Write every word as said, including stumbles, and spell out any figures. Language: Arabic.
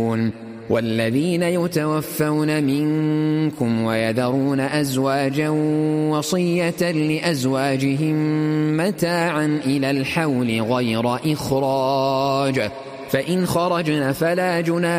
والذين يتوفون منكم ويذرون أزواجا وصية لأزواجهم متاعا إلى الحول غير إخراج فإن خرجن فلا جناح